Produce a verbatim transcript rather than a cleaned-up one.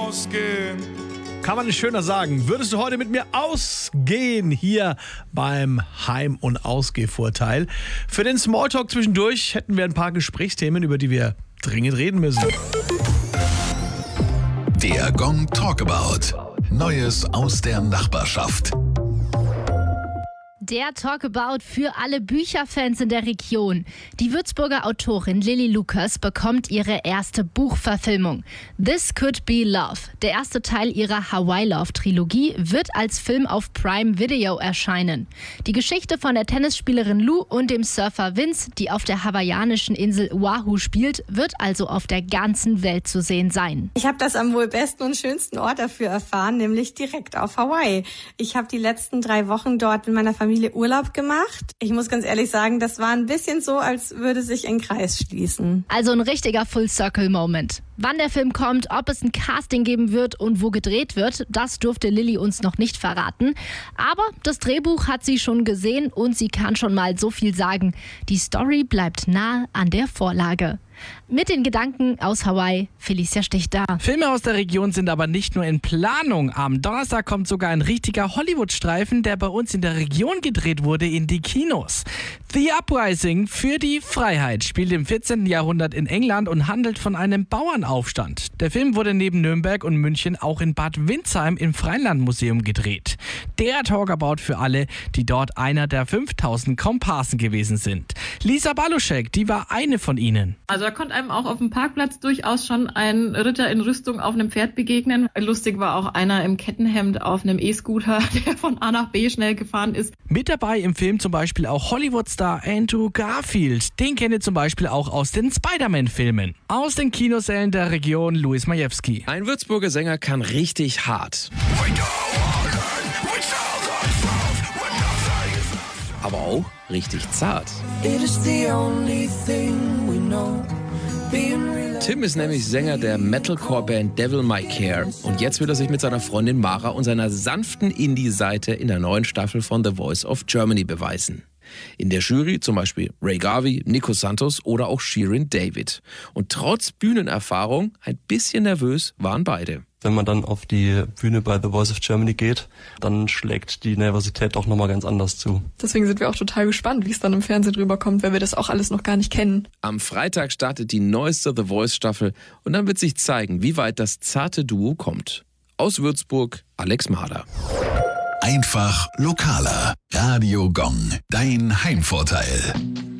ausgehen. Kann man nicht schöner sagen. Würdest du heute mit mir ausgehen hier beim Heim- und Ausgehvorteil? Für den Smalltalk zwischendurch hätten wir ein paar Gesprächsthemen, über die wir dringend reden müssen. Der Gong Talkabout. Neues aus der Nachbarschaft. Der Talkabout für alle Bücherfans in der Region. Die Würzburger Autorin Lilly Lucas bekommt ihre erste Buchverfilmung. This Could Be Love. Der erste Teil ihrer Hawaii Love Trilogie wird als Film auf Prime Video erscheinen. Die Geschichte von der Tennisspielerin Lou und dem Surfer Vince, die auf der hawaiianischen Insel Oahu spielt, wird also auf der ganzen Welt zu sehen sein. Ich habe das am wohl besten und schönsten Ort dafür erfahren, nämlich direkt auf Hawaii. Ich habe die letzten drei Wochen dort mit meiner Familie Urlaub gemacht. Ich muss ganz ehrlich sagen, das war ein bisschen so, als würde sich ein Kreis schließen. Also ein richtiger Full-Circle-Moment. Wann der Film kommt, ob es ein Casting geben wird und wo gedreht wird, das durfte Lilly uns noch nicht verraten. Aber das Drehbuch hat sie schon gesehen und sie kann schon mal so viel sagen. Die Story bleibt nahe an der Vorlage. Mit den Gedanken aus Hawaii, Felicia Stichter. Filme aus der Region sind aber nicht nur in Planung. Am Donnerstag kommt sogar ein richtiger Hollywood-Streifen, der bei uns in der Region gedreht wurde, in die Kinos. The Uprising für die Freiheit spielt im vierzehnten Jahrhundert in England und handelt von einem Bauernaufstand. Der Film wurde neben Nürnberg und München auch in Bad Windsheim im Freilandmuseum gedreht. Der Talkabout für alle, die dort einer der fünftausend Komparsen gewesen sind. Lisa Baluschek, die war eine von ihnen. Also da konnte einem auch auf dem Parkplatz durchaus schon ein Ritter in Rüstung auf einem Pferd begegnen. Lustig war auch einer im Kettenhemd auf einem E-Scooter, der von A nach B schnell gefahren ist. Mit dabei im Film zum Beispiel auch Hollywood-Star Andrew Garfield. Den kennt ihr zum Beispiel auch aus den Spider-Man-Filmen. Aus den Kinosälen der Region Louis Majewski. Ein Würzburger Sänger kann richtig hart. Aber auch richtig zart. Tim ist nämlich Sänger der Metalcore-Band Devil May Care und jetzt will er sich mit seiner Freundin Mara und seiner sanften Indie-Seite in der neuen Staffel von The Voice of Germany beweisen. In der Jury zum Beispiel Ray Garvey, Nico Santos oder auch Shirin David. Und trotz Bühnenerfahrung ein bisschen nervös waren beide. Wenn man dann auf die Bühne bei The Voice of Germany geht, dann schlägt die Nervosität auch nochmal ganz anders zu. Deswegen sind wir auch total gespannt, wie es dann im Fernsehen rüberkommt, weil wir das auch alles noch gar nicht kennen. Am Freitag startet die neueste The Voice-Staffel und dann wird sich zeigen, wie weit das zarte Duo kommt. Aus Würzburg, Alex Mahler. Einfach lokaler. Radio Gong, dein Heimvorteil.